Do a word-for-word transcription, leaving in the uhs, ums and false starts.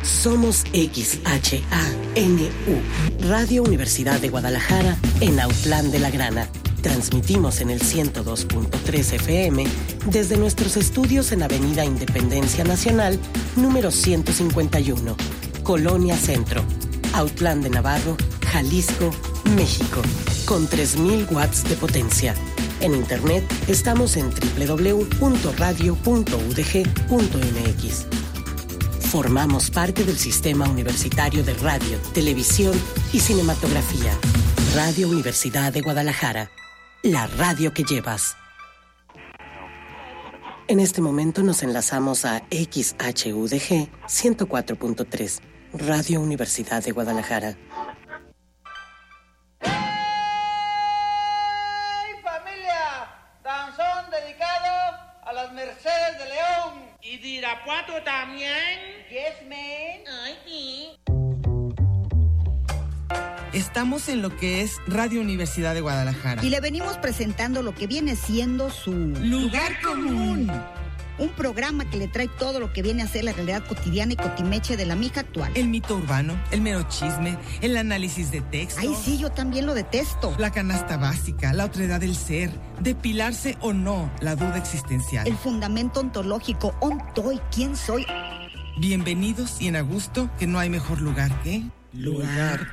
Somos X H A N U, Radio Universidad de Guadalajara, en Autlán de la Grana. Transmitimos en el ciento dos punto tres F M desde nuestros estudios en Avenida Independencia Nacional, número ciento cincuenta y uno, Colonia Centro, Autlán de Navarro, Jalisco, México, con tres mil watts de potencia. En internet estamos en doble u doble u doble u punto radio punto u d g punto m x. Formamos parte del Sistema Universitario de Radio, Televisión y Cinematografía. Radio Universidad de Guadalajara, la radio que llevas. En este momento nos enlazamos a X H U D G ciento cuatro punto tres, Radio Universidad de Guadalajara. Mercedes de León. ¿Y de Irapuato también? Yes, man. Ay, sí. Estamos en lo que es Radio Universidad de Guadalajara. Y le venimos presentando lo que viene siendo su... Lugar Común. Un programa que le trae todo lo que viene a ser la realidad cotidiana y cotimeche de la mija actual. El mito urbano, el mero chisme, el análisis de texto. Ay, sí, yo también lo detesto. La canasta básica, la otredad del ser, depilarse o no, la duda existencial. El fundamento ontológico, ontoy, ¿quién soy? Bienvenidos y en a gusto, que no hay mejor lugar que... Lugar